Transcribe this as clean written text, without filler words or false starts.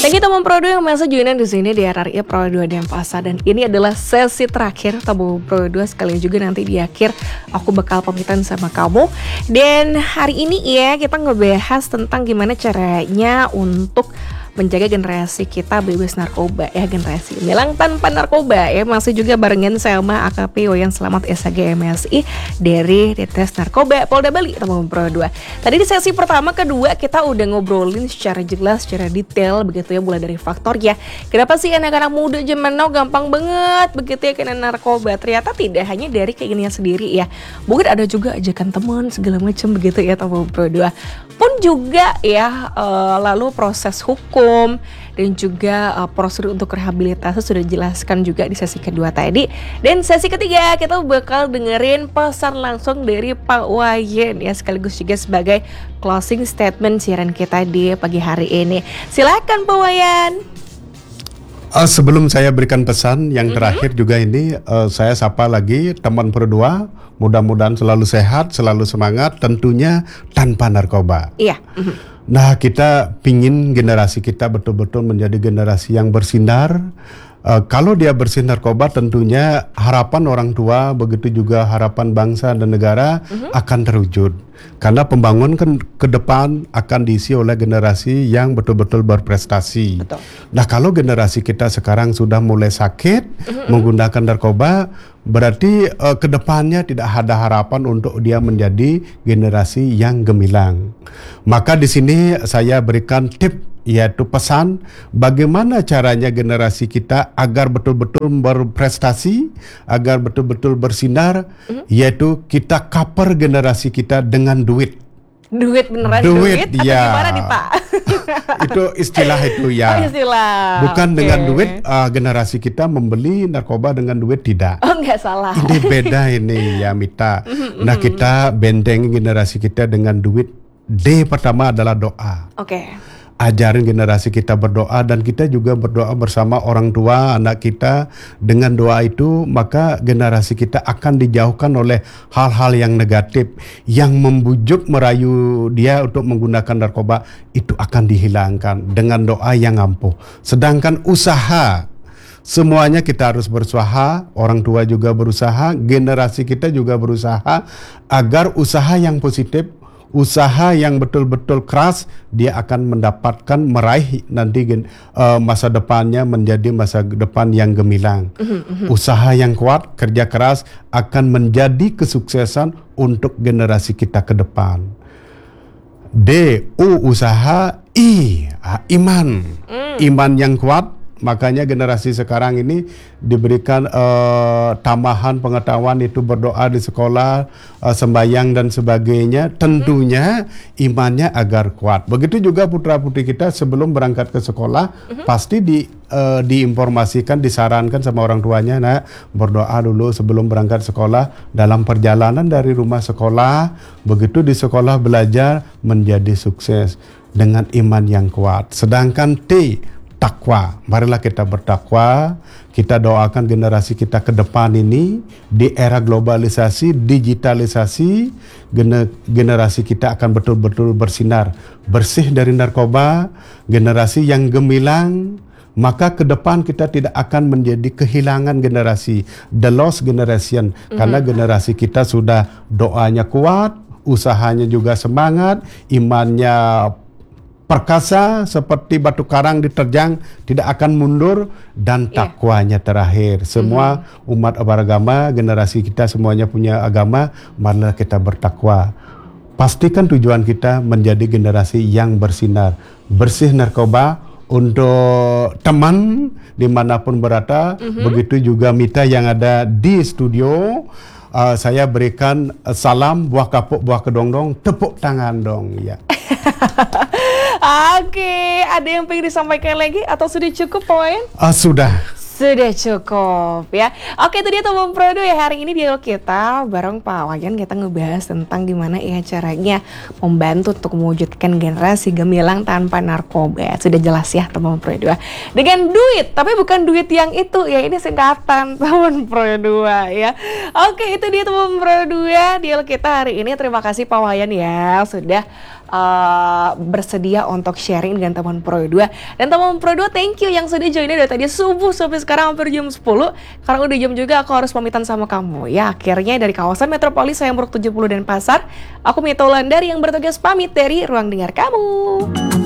Dan kita Pro 2 yang masih joinan di sini di RRI Pro 2 Denpasar, dan ini adalah sesi terakhir Tabung Pro 2, sekalian juga nanti di akhir aku bakal pamitan sama kamu. Dan hari ini ya kita ngebahas tentang gimana caranya untuk menjaga generasi kita bebas narkoba ya, generasi gemilang tanpa narkoba ya. Masih juga barengan sama AKP Wayan Selamat SHG MSI dari Ditres Narkoba Polda Bali Tabung Pro 2. Tadi di sesi pertama kedua kita udah ngobrolin secara jelas, secara detail begitu ya, mulai dari faktor ya. Kenapa sih anak-anak muda zaman now gampang banget begitu ya kena narkoba? Ternyata tidak hanya dari keinginannya sendiri ya. Mungkin ada juga ajakan teman segala macam begitu ya Tabung Pro 2. Pun juga ya lalu proses hukum dan juga prosedur untuk rehabilitasi sudah dijelaskan juga di sesi kedua tadi. Dan sesi ketiga kita bakal dengerin pesan langsung dari Pak Wayan ya, sekaligus juga sebagai closing statement siaran kita di pagi hari ini. Silakan Pak Wayan. Sebelum saya berikan pesan yang terakhir juga ini, saya sapa lagi teman Pro 2. Mudah-mudahan selalu sehat, selalu semangat, tentunya tanpa narkoba. Iya. Nah, kita pingin generasi kita betul-betul menjadi generasi yang bersinar. Kalau dia bersih narkoba, tentunya harapan orang tua, begitu juga harapan bangsa dan negara akan terwujud. Karena pembangunan ke depan akan diisi oleh generasi yang betul-betul berprestasi. Betul. Nah, kalau generasi kita sekarang sudah mulai sakit menggunakan narkoba, berarti ke depannya tidak ada harapan untuk dia menjadi generasi yang gemilang. Maka di sini saya berikan tip, yaitu pesan bagaimana caranya generasi kita agar betul-betul berprestasi, agar betul-betul bersinar, yaitu kita cover generasi kita dengan duit. Duit beneran duit atau ya. Gimana nih Pak? Itu istilah itu ya. Oh, istilah. Bukan dengan duit generasi kita membeli narkoba dengan duit, tidak. Oh, nggak salah. Ini beda ini ya Mita. Nah, kita bentengi generasi kita dengan duit. D pertama adalah doa. Oke. Ajarin generasi kita berdoa, dan kita juga berdoa bersama orang tua anak kita. Dengan doa itu maka generasi kita akan dijauhkan oleh hal-hal yang negatif yang membujuk merayu dia untuk menggunakan narkoba, itu akan dihilangkan dengan doa yang ampuh. Sedangkan usaha, semuanya kita harus berusaha, orang tua juga berusaha, generasi kita juga berusaha agar usaha yang positif, usaha yang betul-betul keras, dia akan mendapatkan meraih nanti masa depannya menjadi masa depan yang gemilang. Usaha yang kuat, kerja keras akan menjadi kesuksesan untuk generasi kita ke depan. D, U usaha, I iman. Iman yang kuat. Makanya generasi sekarang ini diberikan tambahan pengetahuan, itu berdoa di sekolah, sembahyang dan sebagainya. Tentunya imannya agar kuat. Begitu juga putra-putri kita sebelum berangkat ke sekolah pasti diinformasikan, disarankan sama orang tuanya, nah berdoa dulu sebelum berangkat sekolah, dalam perjalanan dari rumah sekolah, begitu di sekolah belajar menjadi sukses dengan iman yang kuat. Sedangkan T, takwa. Marilah kita bertakwa. Kita doakan generasi kita ke depan ini di era globalisasi, digitalisasi, generasi kita akan betul-betul bersinar, bersih dari narkoba, generasi yang gemilang. Maka ke depan kita tidak akan menjadi kehilangan generasi, the lost generation. Karena generasi kita sudah doanya kuat, usahanya juga semangat, imannya perkasa seperti batu karang diterjang, tidak akan mundur, dan takwanya terakhir. Semua umat beragama, generasi kita semuanya punya agama, marilah kita bertakwa. Pastikan tujuan kita menjadi generasi yang bersinar, bersih narkoba untuk teman dimanapun berada. Begitu juga Mita yang ada di studio. Saya berikan salam buah kapuk, buah kedongdong, tepuk tangan dong ya. Oke, ada yang pengen disampaikan lagi atau sudah cukup Pak Wayan? Sudah cukup ya. Oke, itu dia Tabung Pro 2 ya. Hari ini dialog kita bareng Pak Wayan, kita ngebahas tentang gimana ya caranya membantu untuk mewujudkan generasi gemilang tanpa narkoba. Sudah jelas ya Tabung Pro 2. Dengan duit, tapi bukan duit yang itu ya, ini singkatan Tabung Pro 2 ya. Oke, itu dia Tabung Pro 2 dialog kita hari ini. Terima kasih Pak Wayan ya sudah bersedia untuk sharing dengan teman Pro 2. Dan teman Pro 2, thank you yang sudah joinnya dari tadi subuh sampai sekarang hampir jam 10. Karena udah jam juga aku harus pamitan sama kamu. Ya, akhirnya dari kawasan Metropolis Sayamburg 70 dan Pasar, aku Mita Wulandari yang bertugas pamit dari ruang dengar kamu.